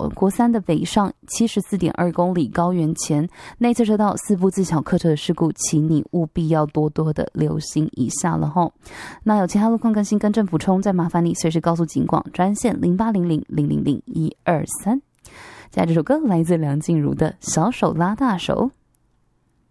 国三的北上74.2公里高原前内侧车道4部自小客车的事故，请你务必要多多的留心一下了齁。那有其他路况更新跟政府冲，再麻烦你随时告诉警广专线0800000123。接下来这首歌来自梁静茹的《小手拉大手》。